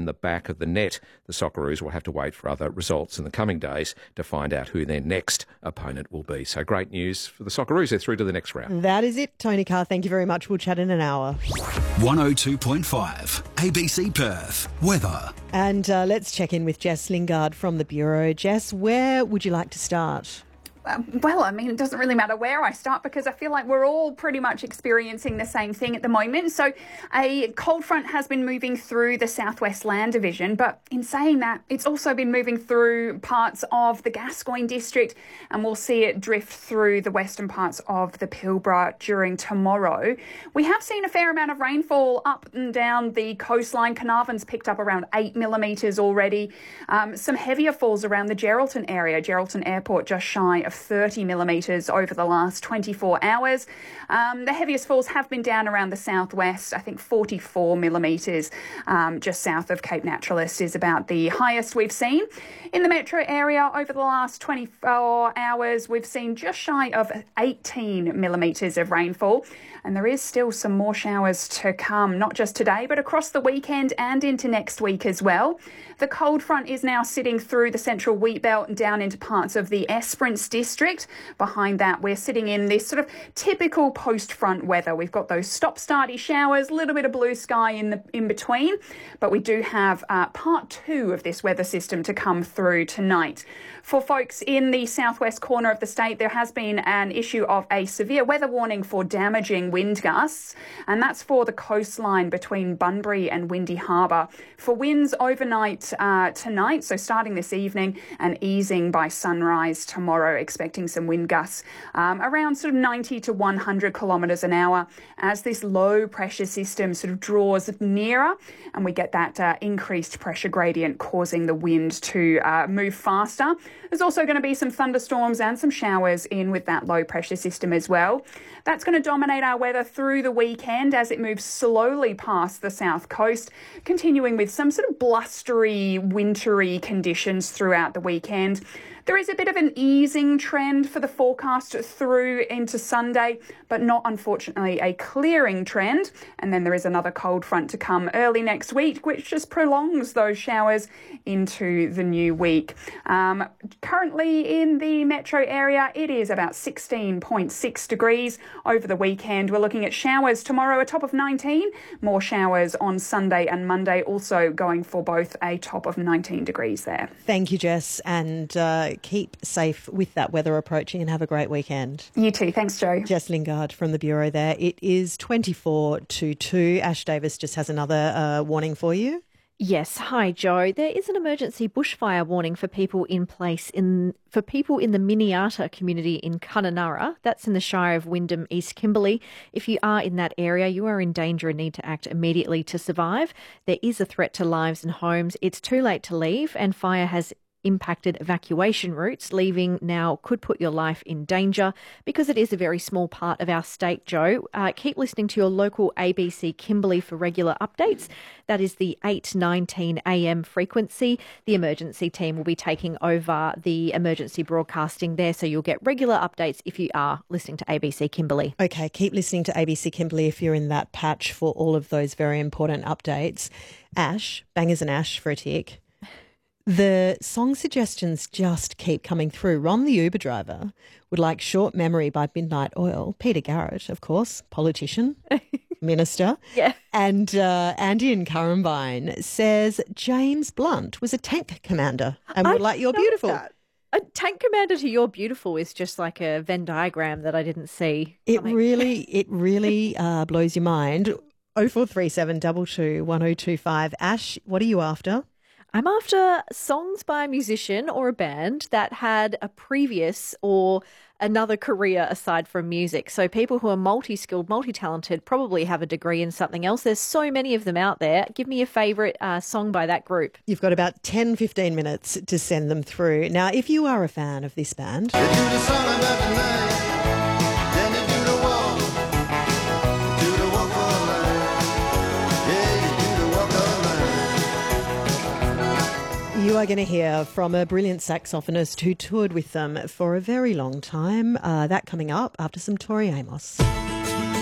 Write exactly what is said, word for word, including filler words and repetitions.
in the back of the net. The Socceroos will have to wait for other results in the coming days to find out who their next opponent will be. So great news for the Socceroos. They're through to the next round. That is it, Tony Carr. Thank you very much. We'll chat in an hour. one oh two point five A B C Perth. Weather. And uh, let's check in with Jess Lingard from the Bureau. Jess, where would you like to start? Uh, well, I mean, it doesn't really matter where I start because I feel like we're all pretty much experiencing the same thing at the moment. So a cold front has been moving through the Southwest Land Division, but in saying that, it's also been moving through parts of the Gascoyne district, and we'll see it drift through the western parts of the Pilbara during tomorrow. We have seen a fair amount of rainfall up and down the coastline. Carnarvon's picked up around eight millimetres already. Um, some heavier falls around the Geraldton area. Geraldton Airport just shy of thirty millimetres over the last twenty-four hours. Um, the heaviest falls have been down around the southwest. I think forty-four millimetres um, just south of Cape Naturalist is about the highest we've seen. In the metro area over the last twenty-four hours, we've seen just shy of eighteen millimetres of rainfall. And there is still some more showers to come, not just today, but across the weekend and into next week as well. The cold front is now sitting through the central wheat belt and down into parts of the Esperance district. Behind that, we're sitting in this sort of typical post-front weather. We've got those stop-starty showers, a little bit of blue sky in the in between, but we do have uh, part two of this weather system to come through tonight. For folks in the southwest corner of the state, there has been an issue of a severe weather warning for damaging wind gusts, and that's for the coastline between Bunbury and Windy Harbour. For winds overnight uh, tonight, so starting this evening and easing by sunrise tomorrow, expecting some wind gusts um, around sort of ninety to one hundred kilometres an hour as this low pressure system sort of draws nearer, and we get that uh, increased pressure gradient causing the wind to uh, move faster. There's also going to be some thunderstorms and some showers in with that low pressure system as well. That's going to dominate our weather through the weekend as it moves slowly past the south coast, continuing with some sort of blustery, wintry conditions throughout the weekend. There is a bit of an easing trend for the forecast through into Sunday, but not, unfortunately, a clearing trend. And then there is another cold front to come early next week, which just prolongs those showers into the new week. Um, currently in the metro area, it is about sixteen point six degrees. Over the weekend, we're looking at showers tomorrow, a top of nineteen. More showers on Sunday and Monday, also going for both a top of nineteen degrees there. Thank you, Jess, and uh, keep safe with that weather approaching and have a great weekend. You too. Thanks, Joe. Jess Lingard from the Bureau there. It is twenty-four to two. Ash Davis just has another uh, warning for you. Yes. Hi, Joe. There is an emergency bushfire warning for people in place in for people in the Miniata community in Kununurra. That's in the Shire of Wyndham, East Kimberley. If you are in that area, you are in danger and need to act immediately to survive. There is a threat to lives and homes. It's too late to leave, and fire has impacted evacuation routes. Leaving now could put your life in danger because it is a very small part of our state, Joe. Uh, keep listening to your local A B C Kimberley for regular updates. That is the eight nineteen a m frequency. The emergency team will be taking over the emergency broadcasting there, so you'll get regular updates if you are listening to A B C Kimberley. Okay, keep listening to A B C Kimberley if you're in that patch for all of those very important updates. Ash, bangers and ash for a tick. The song suggestions just keep coming through. Ron, the Uber driver, would like Short Memory by Midnight Oil. Peter Garrett, of course, politician, minister. Yeah. And uh, Andy in Currumbine says James Blunt was a tank commander and would I like You're know Beautiful. that. A tank commander to You're Beautiful is just like a Venn diagram that I didn't see. It coming. really, it really uh, blows your mind. oh four three seven, two two, one oh two five. Ash, what are you after? I'm after songs by a musician or a band that had a previous or another career aside from music. So people who are multi-skilled, multi-talented, probably have a degree in something else. There's so many of them out there. Give me a favourite uh, song by that group. You've got about ten, fifteen minutes to send them through. Now, if you are a fan of this band... You are going to hear from a brilliant saxophonist who toured with them for a very long time. Uh, that coming up after some Tori Amos.